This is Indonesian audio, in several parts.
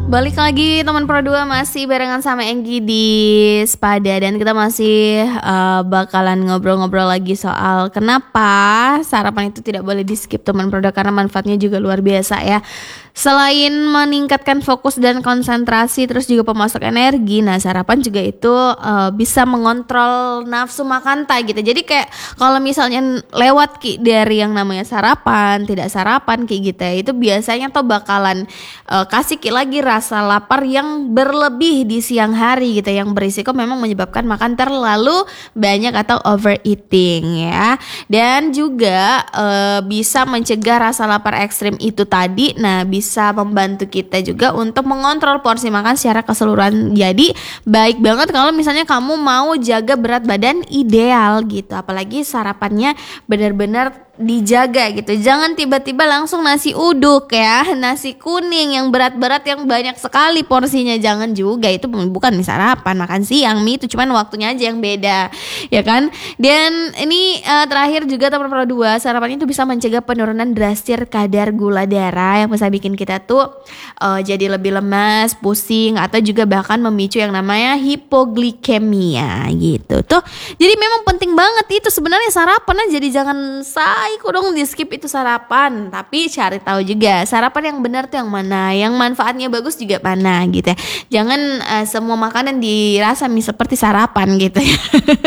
Balik lagi teman Pro 2 masih barengan sama Enggi di Spada. Dan kita masih bakalan ngobrol-ngobrol lagi soal kenapa sarapan itu tidak boleh di skip teman Pro 2, karena manfaatnya juga luar biasa ya. Selain meningkatkan fokus dan konsentrasi, terus juga pemasok energi, nah sarapan juga itu bisa mengontrol nafsu makan gitu. Jadi kayak kalau misalnya lewat dari yang namanya sarapan, tidak sarapan kayak gitu ya, itu biasanya tuh bakalan kasih lagi rasa lapar yang berlebih di siang hari gitu, yang berisiko memang menyebabkan makan terlalu banyak atau overeating ya. Dan juga bisa mencegah rasa lapar ekstrim itu tadi. Nah, bisa membantu kita juga untuk mengontrol porsi makan secara keseluruhan. Jadi baik banget kalau misalnya kamu mau jaga berat badan ideal gitu, apalagi sarapannya benar-benar dijaga gitu. Jangan tiba-tiba langsung nasi uduk ya, nasi kuning yang berat-berat yang banyak sekali porsinya, jangan juga. Itu bukan sarapan, makan siang mie, itu cuman waktunya aja yang beda ya kan. Dan ini terakhir juga teman Pro 2, sarapan itu bisa mencegah penurunan drastis kadar gula darah yang bisa bikin kita tuh jadi lebih lemas, pusing, atau juga bahkan memicu yang namanya hipoglikemia gitu tuh. Jadi memang penting banget itu sebenarnya sarapan. Jadi jangan dong di skip itu sarapan, tapi cari tahu juga sarapan yang benar tuh yang mana, yang manfaatnya bagus juga mana gitu ya. Jangan semua makanan dirasa seperti sarapan gitu ya.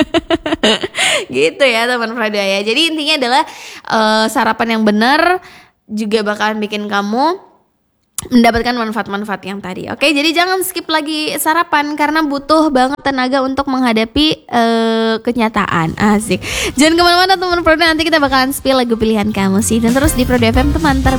Gitu ya teman Prada ya. Jadi intinya adalah sarapan yang benar juga bakalan bikin kamu mendapatkan manfaat-manfaat yang tadi. Oke, jadi jangan skip lagi sarapan karena butuh banget tenaga untuk menghadapi kenyataan. Asik. Jangan kemana-mana teman Pro, nanti kita bakalan spill lagu pilihan kamu sih. Dan terus di Pro FM teman terbaik.